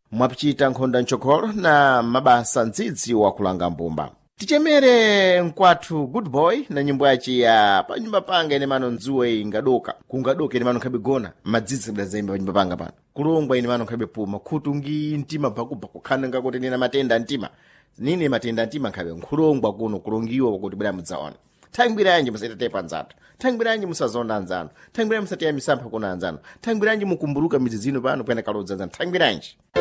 mwapichita nkhonda mchokolo na mabasa ndzidzi wa kulanga mbumba. Tichemere nkwathu Good Boy na nyimbo yace ya panyumba panga ine mano nzuwe ingadoka kungadoka ine mano nkhabigona madzidzi kudazembe panyumba panga pano kulongwa ine mano nkhabipuma khutungi ntima bhakuba kukhana ngakuti nina matenda ntima nini matenda ntima nkhabe nkhulongwa kuno kulongiwa pakuti bwera mudzaona. Thangwiranji musatete nzatu, thangwiranji musazonda anzanu, thangwiranji musatiya misampha kuna anzanu, thangwiranji mukumburuka midzi zino pano kwene kalodza anzanu, thangwiranji.